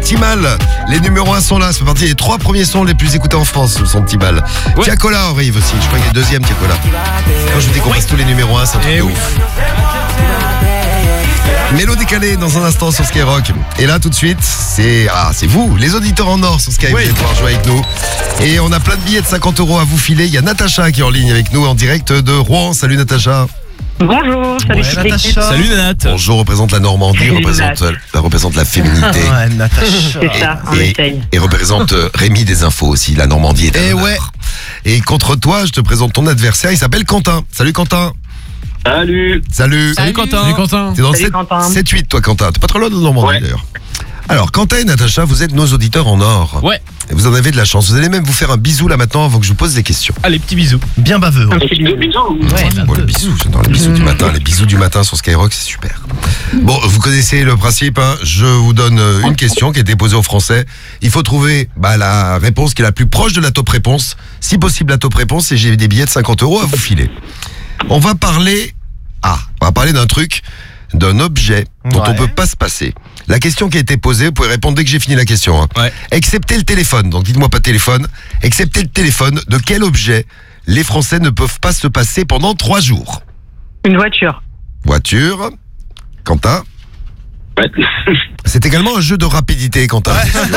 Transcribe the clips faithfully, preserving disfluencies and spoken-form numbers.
Petit Mal. Les numéros un sont là. Ça fait partie des trois premiers sons les plus écoutés en France, le son Petit Mal. Ouais. Tiakola arrive aussi. Je crois qu'il est deuxième, Tiakola. Quand je vous dis qu'on passe tous les numéros un, c'est un truc de ouf. Mélo décalé dans un instant sur Skyrock. Et là tout de suite, c'est ah, c'est vous, les auditeurs en or sur Skyrock, oui. Vous allez pouvoir jouer avec nous. Et on a plein de billets de cinquante euros à vous filer. Il y a Natacha qui est en ligne avec nous en direct de Rouen. Salut Natacha. Bonjour, salut ouais, Natacha. Salut Nat. Bonjour, représente la Normandie, salut, représente, Nat. euh, représente la féminité. Ouais, Natacha. C'est ça, on et, essaye. Et représente euh, Rémi des infos aussi, la Normandie est à Et l'honneur. ouais. Et contre toi, je te présente ton adversaire, il s'appelle Quentin. Salut Quentin. Salut. Salut. Salut Quentin. Salut Quentin. T'es dans Salut, le Quentin. sept huit toi Quentin, t'es pas trop loin de Normandie Ouais. d'ailleurs. Alors Quentin et Natacha, vous êtes nos auditeurs en or. Ouais. Et vous en avez de la chance. Vous allez même vous faire un bisou là maintenant avant que je vous pose des questions. Allez, petits bisous. Bien baveux. Un Ouais. petit Bisous, bisou. bisous. Bon, les bisous, j'adore les bisous du matin. Les bisous du matin sur Skyrock, c'est super. Bon, vous connaissez le principe, hein. Je vous donne euh, une question qui a été posée aux Français. Il faut trouver bah, la réponse qui est la plus proche de la top réponse. Si possible, la top réponse, et j'ai des billets de cinquante euros à vous filer. On va parler... Ah, on va parler d'un truc, d'un objet dont Ouais. on peut pas se passer. La question qui a été posée, vous pouvez répondre dès que j'ai fini la question. Hein. Ouais. Excepté le téléphone, donc dites-moi pas téléphone, excepté le téléphone, de quel objet les Français ne peuvent pas se passer pendant trois jours? Une voiture. Voiture, Quentin. Ouais. C'est également un jeu de rapidité, Quentin.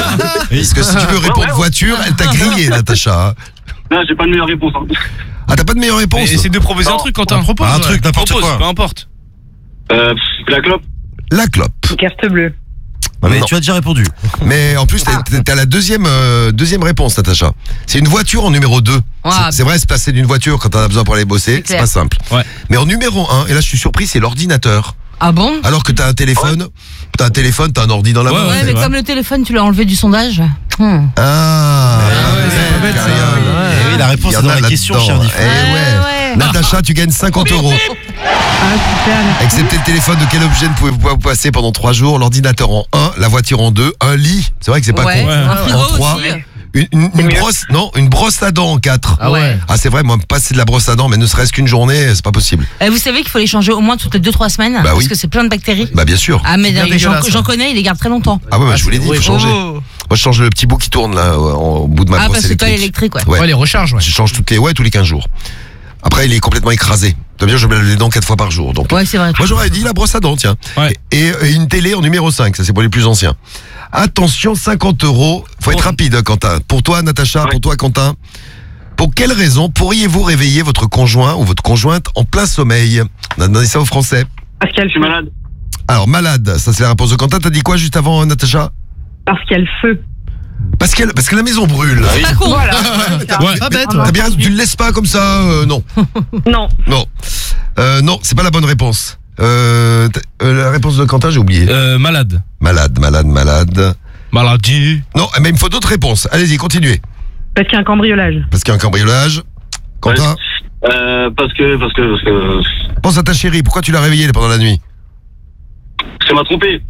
Parce que si tu veux répondre Ouais, ouais. voiture, elle t'a grillé, Natacha. hein. Non, j'ai pas de meilleure réponse. Hein. Ah, t'as pas de meilleure réponse? Essaye de proposer un Non. truc, Quentin. propose, Un ouais. truc, n'importe Propose, quoi. peu importe. Euh, la clope. La clope. Une carte bleue. Mais Non. tu as déjà répondu. Mais en plus, t'as, t'as la deuxième, euh, deuxième réponse, Natacha. C'est une voiture en numéro deux. Ouais. C'est, c'est vrai, se passer d'une voiture quand on a besoin pour aller bosser, c'est, clair. pas simple. Ouais. Mais en numéro un, et là je suis surpris, c'est l'ordinateur. Ah bon? Alors que t'as un téléphone, t'as un téléphone, t'as un ordi dans la Ouais, main. ouais, Ouais, c'est mais vrai. comme le téléphone, tu l'as enlevé du sondage. Hmm. Ah, ouais, c'est pas bête, ça. Eh oui, la réponse Il y en est dans a la question, là-dedans. cher Diff. Eh ouais. ouais. Natacha, tu gagnes cinquante euros. Ah, super. merci. Excepté le téléphone, de quel objet ne pouvez-vous pas vous passer pendant trois jours? L'ordinateur en un, la voiture en deux, un lit. C'est vrai que c'est pas Ouais, con. Ouais. un frigo En trois. aussi. Une, une- une mieux. brosse, non, une brosse à dents en quatre. Ah ouais. Ah c'est vrai, moi me passer de la brosse à dents, mais ne serait-ce qu'une journée, c'est pas possible. Eh, vous savez qu'il faut les changer au moins toutes les deux trois semaines Bah parce oui. que c'est plein de bactéries. Bah bien sûr. Ah mais bien euh, j'en, dégueulasse, j'en hein. connais, ils les gardent très longtemps. Ah ouais, bah, je vous l'ai dit, il faut changer. Oh. Moi je change le petit bout qui tourne là au, au bout de ma Ah brosse parce que toi électrique. l'électrique ouais. Ouais. Ouais, les recharges, ouais. Je change toutes les ouais tous les quinze jours. Après il est complètement écrasé. Ça veut dire que je me lave les dents quatre fois par jour. Donc Ouais c'est vrai. moi j'aurais dit la brosse à dents, tiens. Ouais. Et, et une télé en numéro cinq, ça c'est pour les plus anciens. Attention, cinquante euros. Faut être rapide, Quentin. Pour toi, Natacha, Ouais. pour toi, Quentin. Pour quelle raison pourriez-vous réveiller votre conjoint ou votre conjointe en plein sommeil? On a demandé ça aux Français. Parce qu'il y a Je suis le feu. malade. Alors, malade, ça c'est la réponse de Quentin. T'as dit quoi juste avant, Natacha? Parce qu'il y a le feu. Parce que, parce que la maison brûle. Pas con. Voilà. Ouais. Pas bête, Ah, ouais. T'as bien raison, tu le laisses pas comme ça, euh, non. Non. Non. Euh, non, c'est pas la bonne réponse. Euh, t- euh, la réponse de Quentin, j'ai oublié. Euh, malade. Malade, malade, malade. Maladie. Non, mais il me faut d'autres réponses. Allez-y, continuez. Parce qu'il y a un cambriolage. Parce qu'il y a un cambriolage. Quentin, Euh, parce que, parce que, parce que, pense à ta chérie. Pourquoi tu l'as réveillée pendant la nuit? parce qu'elle m'a trompé.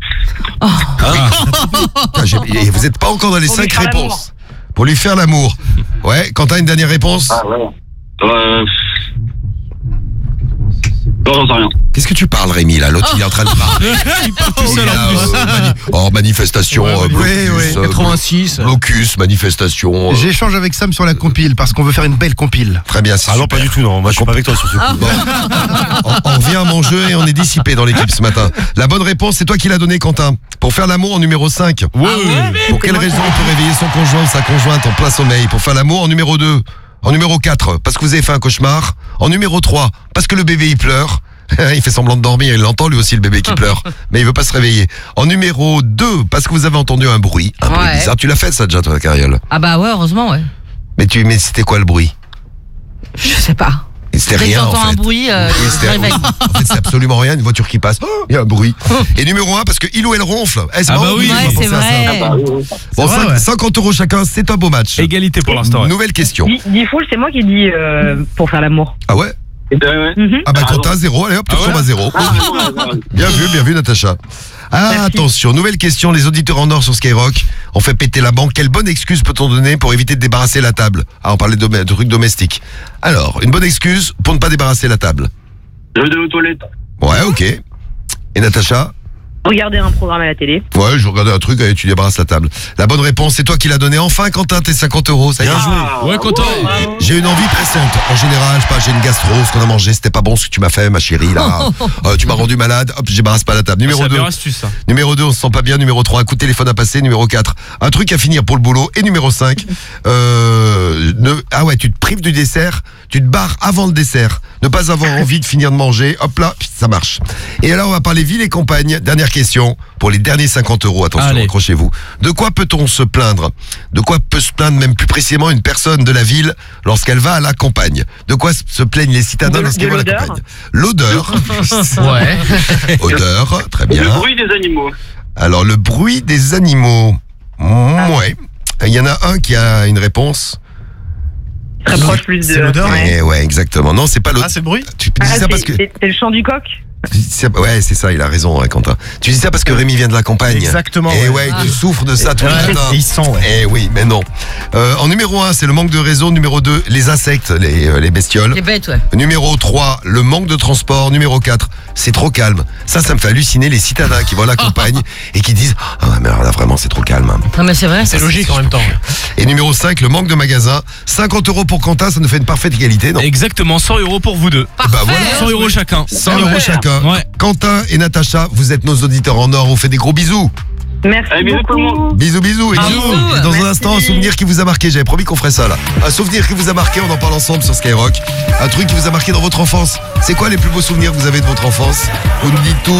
Putain, j'ai- et vous n'êtes pas encore dans les Pour lui cinq faire réponses. Pour lui faire l'amour. Ouais, Quentin, une dernière réponse. Ah ouais. Euh, non, j'en sais rien. Qu'est-ce que tu parles, Rémi, là? L'autre, il est en train de parler. Il part tout Il seul est là, en plus. euh, mani- oh, manifestation, Ouais, euh, oui, blocus, oui, euh, quatre-vingt-six. blocus, manifestation. euh, J'échange avec Sam sur la compile parce qu'on veut faire une belle compile. Très bien, c'est Ah non, super. pas du tout, non. Moi, je suis pas avec toi sur ce coup. Bon. on, on revient à mon jeu et on est dissipé dans l'équipe ce matin. La bonne réponse, c'est toi qui l'as donnée, Quentin. Pour faire l'amour en numéro cinq. Ouais. Pour quelle raison on peut réveiller son conjoint ou sa conjointe en plein sommeil? Pour faire l'amour en numéro deux. En numéro quatre, parce que vous avez fait un cauchemar. En numéro trois, parce que le bébé il pleure. Il fait semblant de dormir, il l'entend lui aussi le bébé qui pleure, mais il veut pas se réveiller. En numéro deux, parce que vous avez entendu un bruit, un bruit Ouais. bizarre. Tu l'as fait ça déjà toi, Cariole? Ah bah ouais heureusement ouais. Mais tu, mais c'était quoi le bruit? Je sais pas. Et c'était Dès que rien en j'entends fait. un bruit, euh, Oui, je c'était- me réveille. En fait, c'est absolument rien. Une voiture qui passe, oh, il y a un bruit. Et numéro un, parce que il ou elle ronfle. Eh, c'est Ah marrant, bah oui. j'ai pas Ouais pensé c'est à ça. vrai. Bah, oui, oui. Bon, vrai, cinq- ouais. cinquante euros chacun, c'est un beau match. Égalité pour l'instant. Ouais. Nouvelle question. Dis, dis full, c'est moi qui dis euh, pour faire l'amour. Ah ouais? Et ben, ouais. Mhm. Ah bah Ah, Quentin, zéro. Allez hop, tu Ah ouais retombes à zéro. Ah, ouais, ouais. Bien vu, bien vu, Natacha. Ah, Merci. attention, nouvelle question. Les auditeurs en or sur Skyrock ont fait péter la banque. Quelle bonne excuse peut-on donner pour éviter de débarrasser la table? Ah, on parlait de, de trucs domestiques. Alors, une bonne excuse pour ne pas débarrasser la table. Je vais aux toilettes. Ouais, ok. Et Natacha? Regarder un programme à la télé. Ouais, je regardais un truc et tu débarrasses la table. La bonne réponse, c'est toi qui l'as donné. Enfin, Quentin, tes cinquante euros. Ça y est. Ah, Ouais, Quentin. J'ai une envie pressante. En général, je sais pas, j'ai une gastro, ce qu'on a mangé, c'était pas bon ce que tu m'as fait, ma chérie, là. Euh, tu m'as rendu malade. Hop, je débarrasse pas la table. C'est Numéro la deux. meilleure astuce, ça. Numéro deux, on se sent pas bien. Numéro trois, un coup de téléphone à passer. Numéro quatre, un truc à finir pour le boulot. Et numéro cinq, euh, ne, ah ouais, tu te prives du dessert, tu te barres avant le dessert. Ne pas avoir envie de finir de manger. Hop là, ça marche. Et alors, on va parler ville et campagne. Dernière question pour les derniers cinquante euros. Attention, Allez. accrochez-vous. De quoi peut-on se plaindre? De quoi peut se plaindre même plus précisément une personne de la ville lorsqu'elle va à la campagne? De quoi se plaignent les citadins De- lorsqu'ils de vont à la l'odeur. campagne? L'odeur. Ouais. Odeur, très Le bien. bruit des animaux. Alors, le bruit des animaux. Mm, ouais. Il y en a un qui a une réponse. Très proche plus de. C'est l'odeur, Ouais. Eh ouais, exactement. Non, c'est pas l'odeur. Ah, c'est le bruit? Tu dis Ah, ça c'est parce que. c'est- c'est le chant du coq. tu dis ça- Ouais, c'est ça, il a raison, hein, Quentin. Tu dis ça parce que Rémi vient de la campagne. Exactement. Et ouais. ouais, tu souffres de ça tous les Ouais, matins. et il sent, ouais. Eh oui, mais non. Euh, en numéro un, c'est le manque de réseau. Numéro deux, les insectes, les, euh, les bestioles. Les bêtes, ouais. Numéro trois, le manque de transport. Numéro quatre, c'est trop calme. Ça, ça me fait halluciner les citadins qui vont à la campagne et qui disent « Ah, mais alors là, vraiment, c'est trop calme. hein. » Non, mais c'est vrai. C'est logique en même temps. Et numéro cinq, le manque de magasins. cinquante euros pour Quentin, ça nous fait une parfaite égalité, non? Exactement, cent euros pour vous deux. Parfait. Bah voilà. cent euros chacun. cent euros chacun. Ouais. Quentin et Natacha, vous êtes nos auditeurs en or. On fait des gros bisous. Merci Allez, bisous tout le beaucoup. Bisous, bisous. Et, Bisous. et dans un Merci. instant, un souvenir qui vous a marqué. J'avais promis qu'on ferait ça là. Un souvenir qui vous a marqué, on en parle ensemble sur Skyrock. Un truc qui vous a marqué dans votre enfance. C'est quoi les plus beaux souvenirs que vous avez de votre enfance? Vous nous dites tout.